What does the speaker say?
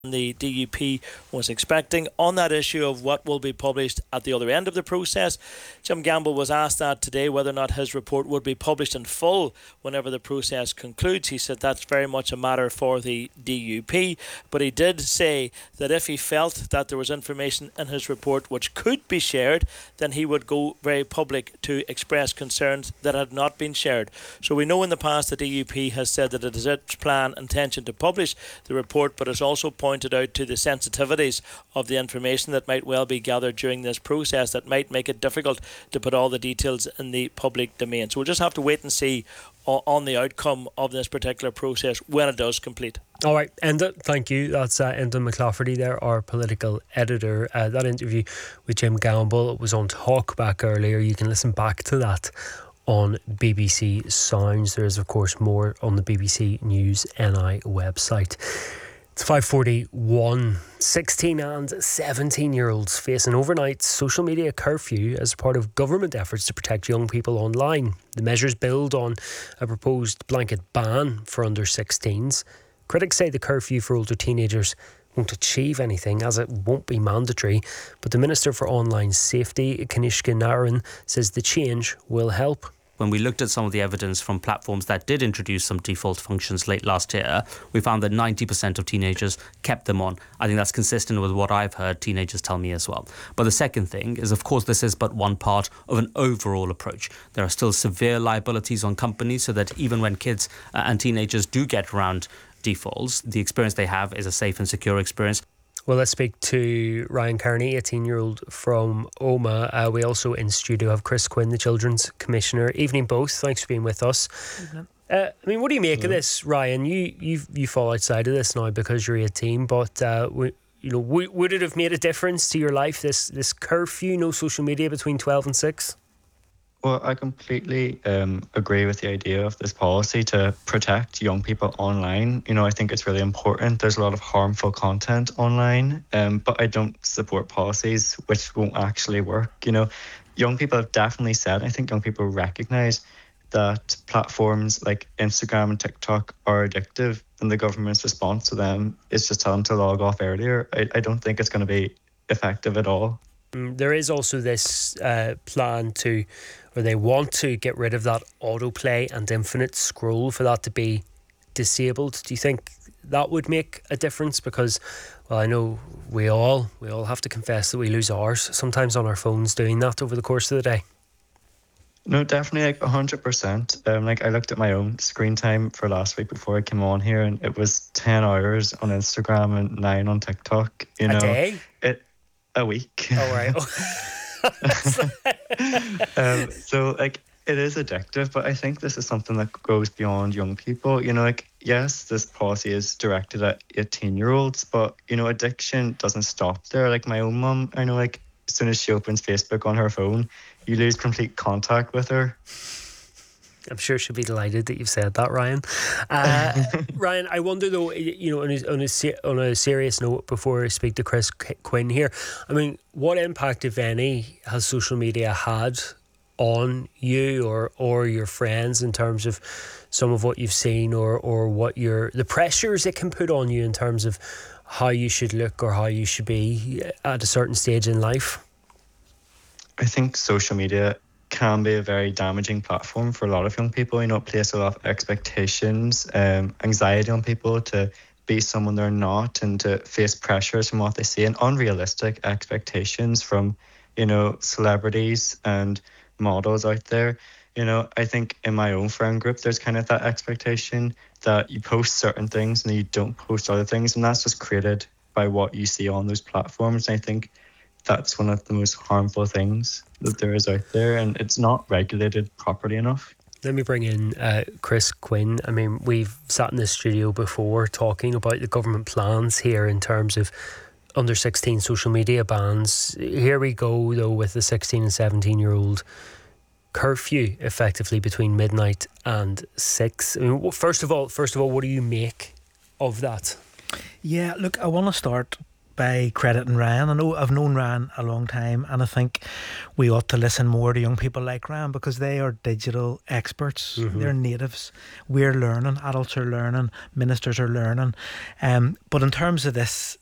the DUP was expecting. On that issue of what will be published at the other end of the process, Jim Gamble was asked that today, whether or not his report would be published in full whenever the process concludes. He said that's very much a matter for the DUP, but he did say that if he felt that there was information in his report which could be shared, then he would go very public to express concerns that had not been shared. So we know in the past the DUP has said that it is its intention to publish the report, but has also pointed out to the sensitivities of the information that might well be gathered during this process that might make it difficult to put all the details in the public domain. So we'll just have to wait and see on the outcome of this particular process when it does complete. All right, Enda, thank you. That's Enda McClafferty there, our political editor. That interview with Jim Gamble was on Talkback earlier. You can listen back to that on BBC Sounds. There is, of course, more on the BBC News NI website. It's 5:41. 16 and 17-year-olds face an overnight social media curfew as part of government efforts to protect young people online. The measures build on a proposed blanket ban for under 16s. Critics say the curfew for older teenagers won't achieve anything, as it won't be mandatory. But the Minister for Online Safety, Kanishka Narayan, says the change will help. When we looked at some of the evidence from platforms that did introduce some default functions late last year, we found that 90% of teenagers kept them on. I think that's consistent with what I've heard teenagers tell me as well. But the second thing is, of course, this is but one part of an overall approach. There are still severe liabilities on companies, so that even when kids and teenagers do get around defaults, the experience they have is a safe and secure experience. Well, let's speak to Ryan Kearney, 18-year-old from Omagh. We also in studio have Chris Quinn, the Children's Commissioner. Evening both. Thanks for being with us. What do you make of this, Ryan? You fall outside of this now because you're 18, but would it have made a difference to your life, this curfew, no social media between 12 and 6? Well, I completely agree with the idea of this policy to protect young people online. I think it's really important. There's a lot of harmful content online, but I don't support policies which won't actually work. Young people have definitely said, I think young people recognise that platforms like Instagram and TikTok are addictive, and the government's response to them is just tell them to log off earlier. I don't think it's going to be effective at all. There is also this plan to, or they want to get rid of that autoplay and infinite scroll, for that to be disabled. Do you think that would make a difference? Because, well, I know we all have to confess that we lose hours sometimes on our phones doing that over the course of the day. No, definitely, 100%. I looked at my own screen time for last week before I came on here, and it was 10 hours on Instagram and 9 on TikTok. A day? A week. Oh, right. So it is addictive, but I think this is something that goes beyond young people. Yes, this policy is directed at 18-year-olds, but addiction doesn't stop there. My own mum, I know, as soon as she opens Facebook on her phone, you lose complete contact with her. I'm sure she'll be delighted that you've said that, Ryan. Ryan, I wonder though, on a serious note, before I speak to Chris Quinn here, what impact, if any, has social media had on you or your friends in terms of some of what you've seen, or what the pressures it can put on you in terms of how you should look or how you should be at a certain stage in life? I think social media can be a very damaging platform for a lot of young people. It places a lot of expectations, anxiety on people to be someone they're not, and to face pressures from what they see, and unrealistic expectations from, celebrities and models out there. I think in my own friend group, there's kind of that expectation that you post certain things and you don't post other things, and that's just created by what you see on those platforms. And I think that's one of the most harmful things that there is out there, and it's not regulated properly enough. Let me bring in Chris Quinn. We've sat in this studio before talking about the government plans here in terms of under 16 social media bans. Here we go though with the 16 and 17-year-old curfew effectively between midnight and 6. First of all, what do you make of that? Yeah, look, I want to start by crediting Ryan. I know I've known Ryan a long time, and I think we ought to listen more to young people like Ryan because they are digital experts. They're natives. We're learning. Adults are learning. Ministers are learning. But in terms of this